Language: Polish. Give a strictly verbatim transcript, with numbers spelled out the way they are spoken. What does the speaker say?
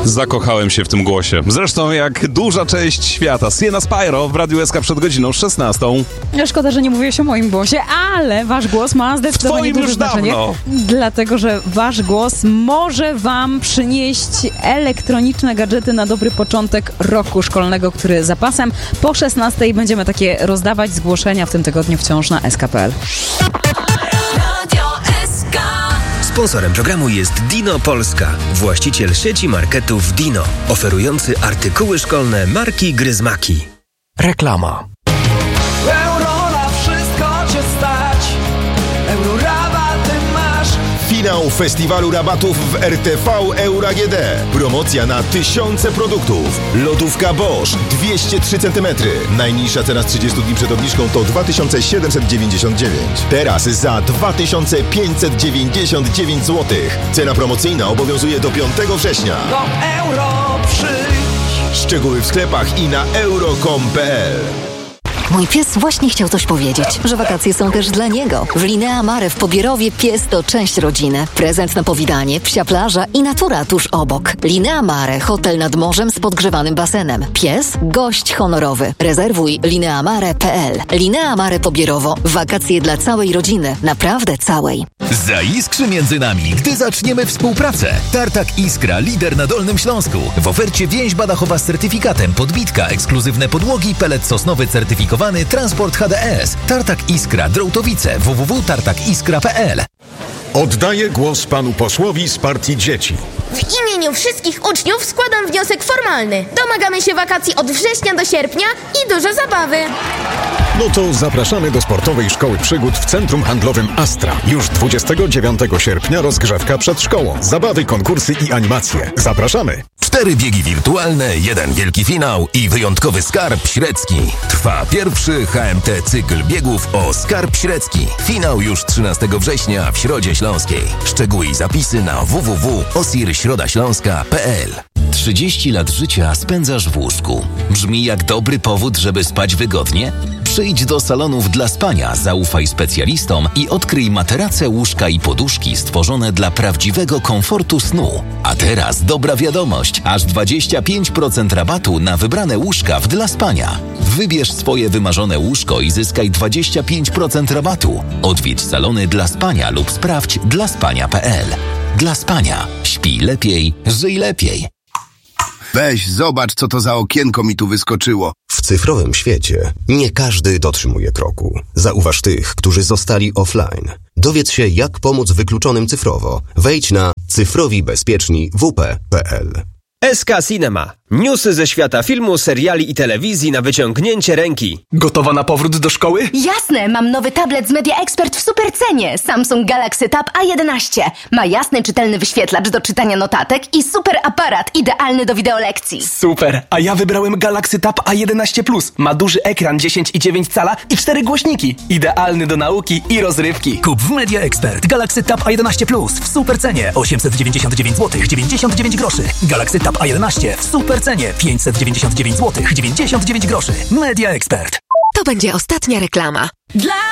Zakochałem się w tym głosie. Zresztą jak duża część świata. Sienna Spyro w Radiu S K przed godziną szesnastą. Szkoda, że nie mówiłeś o moim głosie, ale wasz głos ma zdecydowanie duże znaczenie. Dawno. Dlatego, że wasz głos może wam przynieść elektroniczne gadżety na dobry początek roku szkolnego, który za pasem. Po szesnastej będziemy takie rozdawać zgłoszenia w tym tygodniu wciąż na S K kropka P L. Sponsorem programu jest Dino Polska, właściciel sieci marketów Dino, oferujący artykuły szkolne marki Gryzmaki. Reklama. Euro na wszystko cię stać. Euro rabaty masz. Finał festiwalu rabatów w R T V Euro A G D. Promocja na tysiące produktów. Lodówka Bosch dwieście trzy centymetry. Najniższa cena z trzydziestu dni przed obniżką to dwa tysiące siedemset dziewięćdziesiąt dziewięć. Teraz za dwa tysiące pięćset dziewięćdziesiąt dziewięć złotych. Cena promocyjna obowiązuje do piątego września. Do euro przyjdź. Szczegóły w sklepach i na euro kropka com kropka p l. Mój pies właśnie chciał coś powiedzieć, że wakacje są też dla niego. W Linea Mare w Pobierowie pies to część rodziny. Prezent na powitanie, psia plaża i natura tuż obok. Linea Mare, hotel nad morzem z podgrzewanym basenem. Pies, gość honorowy. Rezerwuj lineamare kropka p l. Linea Mare Pobierowo. Wakacje dla całej rodziny. Naprawdę całej. Zaiskrzy między nami, gdy zaczniemy współpracę. Tartak Iskra, lider na Dolnym Śląsku. W ofercie więź badachowa z certyfikatem, podbitka, ekskluzywne podłogi, pelet sosnowy certyfikowany, transport H D S. Tartak Iskra, Drołtowice, w w w kropka tartak iskra kropka p l. Oddaję głos panu posłowi z partii dzieci. W imieniu wszystkich uczniów składam wniosek formalny. Domagamy się wakacji od września do sierpnia i dużo zabawy. No to zapraszamy do sportowej szkoły przygód w Centrum Handlowym Astra. Już dwudziestego dziewiątego sierpnia rozgrzewka przed szkołą. Zabawy, konkursy i animacje. Zapraszamy. Cztery biegi wirtualne, jeden wielki finał i wyjątkowy skarb średzki. Trwa pierwszy H M T cykl biegów o Skarb Średzki. Finał już trzynastego września w Środzie Śląskiej. Szczegóły i zapisy na w w w kropka osir środa śląska kropka p l. trzydzieści lat życia spędzasz w łóżku. Brzmi jak dobry powód, żeby spać wygodnie? Przyjdź do salonów dla spania, zaufaj specjalistom i odkryj materace, łóżka i poduszki stworzone dla prawdziwego komfortu snu. A teraz dobra wiadomość, aż dwadzieścia pięć procent rabatu na wybrane łóżka w dla spania. Wybierz swoje wymarzone łóżko i zyskaj dwadzieścia pięć procent rabatu. Odwiedź salony dla spania lub sprawdź dla spania kropka p l. Dla spania. Śpij lepiej, żyj lepiej. Weź, zobacz, co to za okienko mi tu wyskoczyło. W cyfrowym świecie nie każdy dotrzymuje kroku. Zauważ tych, którzy zostali offline. Dowiedz się, jak pomóc wykluczonym cyfrowo. Wejdź na cyfrowi bezpieczni w p kropka p l. S K Cinema. Newsy ze świata filmu, seriali i telewizji na wyciągnięcie ręki. Gotowa na powrót do szkoły? Jasne, mam nowy tablet z Media Expert w super cenie. Samsung Galaxy Tab A jedenaście. Ma jasny, czytelny wyświetlacz do czytania notatek i super aparat, idealny do wideolekcji. Super, a ja wybrałem Galaxy Tab A jedenaście plus. Ma duży ekran dziesięć i dziewięć cala i cztery głośniki. Idealny do nauki i rozrywki. Kup w Media Expert Galaxy Tab A jedenaście plus w super cenie osiemset dziewięćdziesiąt dziewięć złotych dziewięćdziesiąt dziewięć groszy. Galaxy Tab A jedenaście w super cenie pięćset dziewięćdziesiąt dziewięć złotych dziewięćdziesiąt dziewięć groszy. Media Expert. To będzie ostatnia reklama. Dla